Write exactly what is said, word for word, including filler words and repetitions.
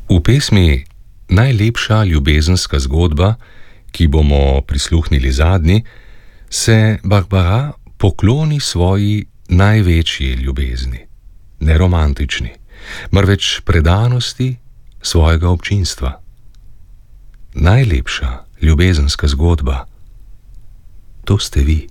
V pesmi Najlepša ljubezenska zgodba, ki bomo prisluhnili zadnji, se Barbara pokloni svoji največji ljubezni, ne romantični, marveč predanosti svojega občinstva. Najlepša ljubezenska zgodba, to ste vi.